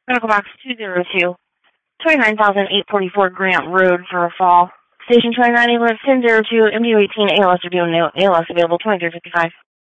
Medical Box 202, 29,844 Grant Road for a fall. Station 29, ambulance 1002, MDU 18, ALS available 2355.